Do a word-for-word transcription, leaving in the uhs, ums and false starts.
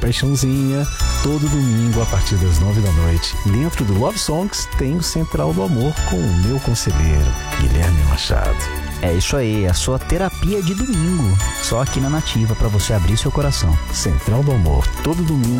paixãozinha, todo domingo a partir das nove da noite. Dentro do Love Songs tem o Central do Amor com o meu conselheiro, Guilherme Machado. É isso aí, a sua terapia de domingo, só aqui na Nativa, para você abrir seu coração. Central do Amor, todo domingo